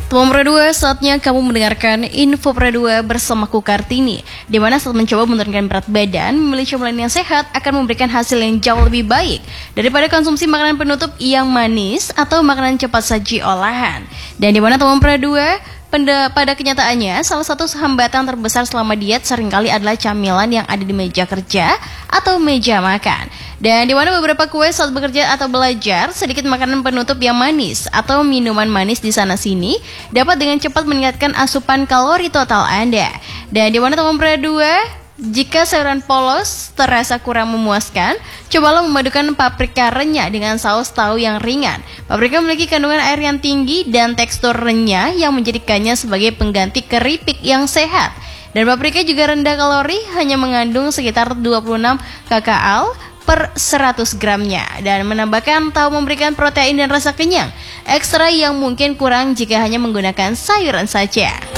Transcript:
Teman Pro 2, saatnya kamu mendengarkan Info Pro 2 bersamaku Kartini, di mana saat mencoba menurunkan berat badan, memilih camilan yang sehat akan memberikan hasil yang jauh lebih baik daripada konsumsi makanan penutup yang manis atau makanan cepat saji olahan. Dan di mana teman Pro 2, pada kenyataannya, salah satu hambatan terbesar selama diet seringkali adalah camilan yang ada di meja kerja atau meja makan. Dan di mana beberapa kue saat bekerja atau belajar, sedikit makanan penutup yang manis atau minuman manis di sana-sini dapat dengan cepat meningkatkan asupan kalori total Anda. Dan di mana teman Pro 2, jika sayuran polos terasa kurang memuaskan, cobalah memadukan paprika renyah dengan saus tahu yang ringan. Paprika memiliki kandungan air yang tinggi dan tekstur renyah yang menjadikannya sebagai pengganti keripik yang sehat. Dan paprika juga rendah kalori, hanya mengandung sekitar 26 kcal per 100 gramnya. Dan menambahkan tahu memberikan protein dan rasa kenyang ekstra yang mungkin kurang jika hanya menggunakan sayuran saja.